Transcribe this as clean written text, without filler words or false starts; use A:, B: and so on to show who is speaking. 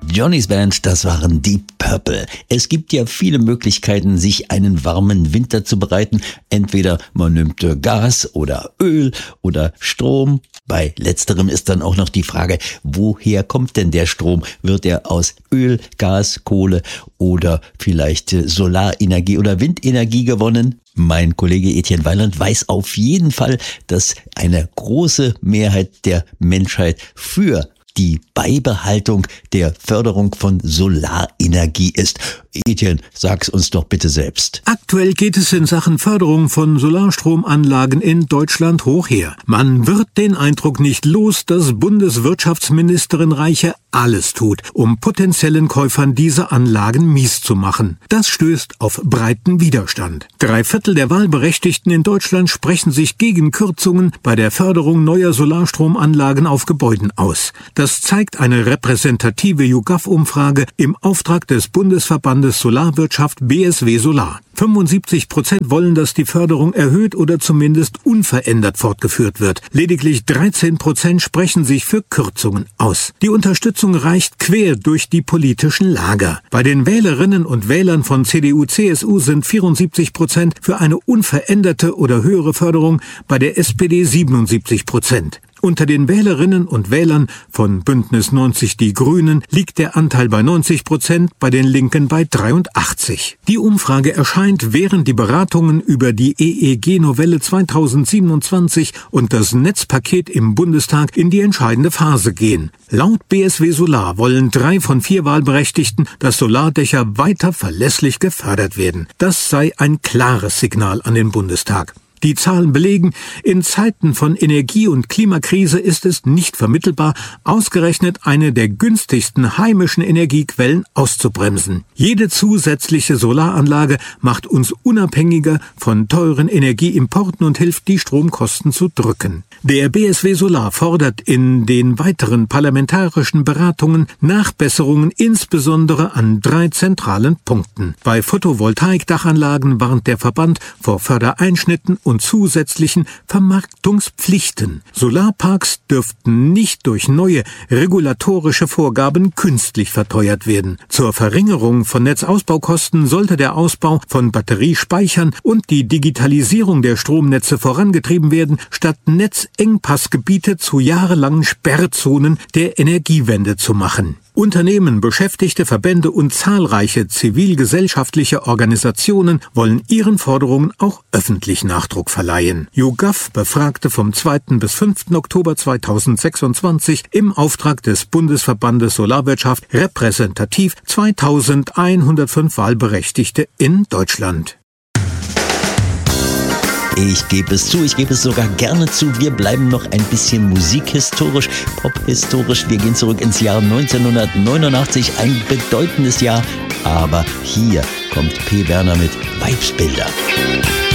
A: Johnny's Band, das waren Deep Purple. Es gibt ja viele Möglichkeiten, sich einen warmen Winter zu bereiten. Entweder man nimmt Gas oder Öl oder Strom. Bei letzterem ist dann auch noch die Frage, woher kommt denn der Strom? Wird er aus Öl, Gas, Kohle oder vielleicht Solarenergie oder Windenergie gewonnen? Mein Kollege Etienne Weiland weiß auf jeden Fall, dass eine große Mehrheit der Menschheit für die Beibehaltung der Förderung von Solarenergie ist. Etienne, sag's uns doch bitte selbst.
B: Aktuell geht es in Sachen Förderung von Solarstromanlagen in Deutschland hoch her. Man wird den Eindruck nicht los, dass Bundeswirtschaftsministerin Reiche alles tut, um potenziellen Käufern diese Anlagen mies zu machen. Das stößt auf breiten Widerstand. 3/4 der Wahlberechtigten in Deutschland sprechen sich gegen Kürzungen bei der Förderung neuer Solarstromanlagen auf Gebäuden aus. Das zeigt eine repräsentative YouGov-Umfrage im Auftrag des Bundesverbandes Solarwirtschaft BSW Solar. 75% wollen, dass die Förderung erhöht oder zumindest unverändert fortgeführt wird. Lediglich 13% sprechen sich für Kürzungen aus. Die Unterstützung reicht quer durch die politischen Lager. Bei den Wählerinnen und Wählern von CDU, CSU sind 74% für eine unveränderte oder höhere Förderung, bei der SPD 77%. Unter den Wählerinnen und Wählern von Bündnis 90 Die Grünen liegt der Anteil bei 90%, bei den Linken bei 83%. Die Umfrage erscheint, während die Beratungen über die EEG-Novelle 2027 und das Netzpaket im Bundestag in die entscheidende Phase gehen. Laut BSW Solar wollen 3 von 4 Wahlberechtigten, dass Solardächer weiter verlässlich gefördert werden. Das sei ein klares Signal an den Bundestag. Die Zahlen belegen, in Zeiten von Energie- und Klimakrise ist es nicht vermittelbar, ausgerechnet eine der günstigsten heimischen Energiequellen auszubremsen. Jede zusätzliche Solaranlage macht uns unabhängiger von teuren Energieimporten und hilft, die Stromkosten zu drücken. Der BSW Solar fordert in den weiteren parlamentarischen Beratungen Nachbesserungen, insbesondere an 3 zentralen Punkten. Bei Photovoltaik-Dachanlagen warnt der Verband vor Fördereinschnitten und zusätzlichen Vermarktungspflichten. Solarparks dürften nicht durch neue regulatorische Vorgaben künstlich verteuert werden. Zur Verringerung von Netzausbaukosten sollte der Ausbau von Batteriespeichern und die Digitalisierung der Stromnetze vorangetrieben werden, statt Netzengpassgebiete zu jahrelangen Sperrzonen der Energiewende zu machen. Unternehmen, Beschäftigte, Verbände und zahlreiche zivilgesellschaftliche Organisationen wollen ihren Forderungen auch öffentlich Nachdruck verleihen. YouGov befragte vom 2. bis 5. Oktober 2026 im Auftrag des Bundesverbandes Solarwirtschaft repräsentativ 2105 Wahlberechtigte in Deutschland.
A: Ich gebe es zu, ich gebe es sogar gerne zu. Wir bleiben noch ein bisschen musikhistorisch, pophistorisch. Wir gehen zurück ins Jahr 1989, ein bedeutendes Jahr. Aber hier kommt P. Werner mit Weibsbilder.